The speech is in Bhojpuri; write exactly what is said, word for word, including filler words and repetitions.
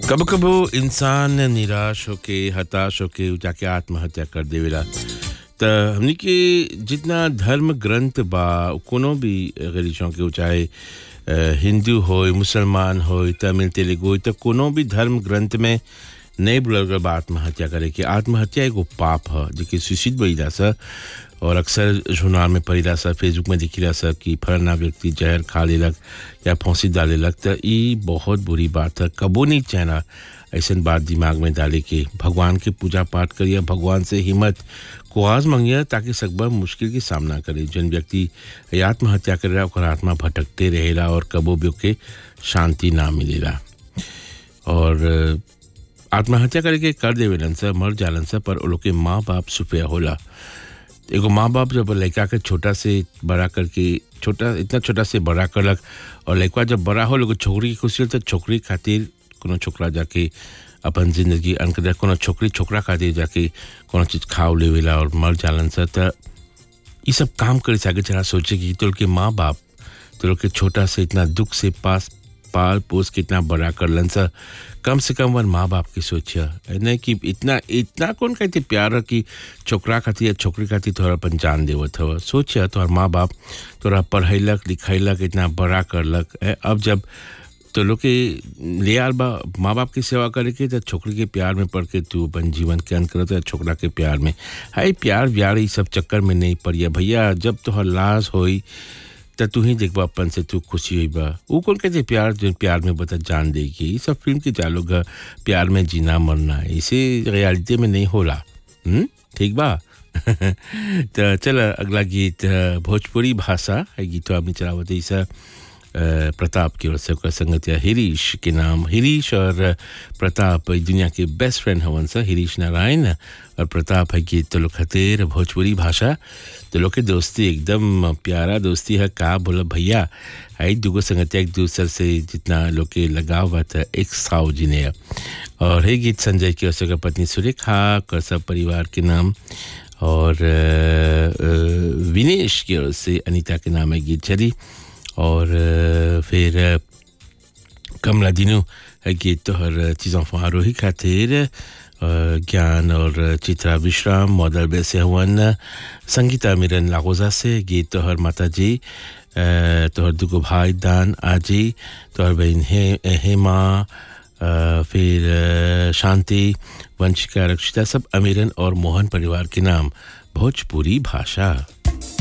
कबो कबो इंसान निराश होके हताश होके जाके आत्महत्या कर देवेला त हमनी के जितना धर्म ग्रंथ बा कोनो भी रिलीजन के चाहे अ, हिंदू होय मुसलमान होय तमिल तेलुगु होय त कोनो भी धर्म ग्रंथ में नहीं बोलल गल बा आत्महत्या करे के आत्महत्या एगो पाप ह जेके सुसाइड बोलिला सा और अक्सर जर्नल में पढ़िला सा फेसबुक में दिखिला सा कि फलाना व्यक्ति जहर खा लेलक या फांसी डालेलक त ई बहुत बुरी बात है कबो नहीं चाहना ऐसन बात दिमाग में डाले के भगवान के पूजा पाठ करिए भगवान से हिम्मत कुआज मंगिए ताकि सकबर मुश्किल के सामना करे जन व्यक्ति आत्महत्या कर रहा ओकर आत्मा भटकते रहेला और कबो भी ओके शांति ना मिलेला और आत्महत्या करके कर देवेलन सा मर जालन सा पर ओ लोग के माँ बाप सुफिया होला एगो माँ बाप जब लड़का के छोटा से बड़ा करके छोटा इतना छोटा से बड़ा करलक और लड़का जब बड़ा हो लोग छोकरी की खुशी तो छोकरी खातिर कोनो छोकरा जाके अपन जिंदगी अंत कर कोनो छोकरी छोकरा खातिर जाके कोनो चीज खाओ लेवेला और मर जालन सा त ई सब काम करे से आगे चला सोचे कि तो के माँ बाप तो लोग के छोटा से इतना दुख से पास पाल पोस के इतना बड़ा करलन सा कम से कम वन माँ बाप की सोचिया नहीं कि इतना इतना कौन कहते प्यार कि छोकरा खातिर या छोकरी खातिर तोहरा अपन जान देवत हव सोचिया तोहर माँ बाप तोरा पढ़ैलक लिखैलक इतना बड़ा करलक ए, अब जब तो लोग के ले आल बा माँ बाप की सेवा करे के तो छोकरी के प्यार में पड़ के तू अपन जीवन के अंत करत है छोकरा के प्यार में हाय प्यार व्यार ये सब चक्कर में नहीं पड़िया भैया जब तोहर लाश होई त तू ही देखबा अपन से तू खुशी हुई बा वो कौन कहते प्यार जो प्यार में बता जान देगी ये सब फिल्म के डायलॉग प्यार में जीना मरना इसे रियलिटी में नहीं होला हम्म ठीक बा तो चल अगला गीत भोजपुरी भाषा है गीत आपने चलावत ऐसा प्रताप की ओर से का संगत या हिरीश के नाम हिरीश और प्रताप दुनिया के बेस्ट फ्रेंड हवन सा हिरीश नारायण और प्रताप है गीत तो लोग खतेर भोजपुरी भाषा तो लोग के दोस्ती एकदम प्यारा दोस्ती है का बोला भैया आई दुगो संगत एक दूसरे से जितना लोग के लगाव हुआ था एक साव जिने और है गीत संजय की ओर से का पत्नी सुरेखा कर सब परिवार के नाम और विनेश की ओर से अनीता के नाम है गीत चली और फिर कमला दिनू है गीत तो हर चीज़ों फहारोही खातिर ज्ञान और चित्रा विश्राम मॉडल बेसे हवन संगीता मिरन लागोजा से गीत तो हर माता जी तो हर दुगो भाई दान आजी तो हर बहन हे हेमा फिर शांति वंशिका रक्षिता सब अमीरन और मोहन परिवार के नाम भोजपुरी भाषा।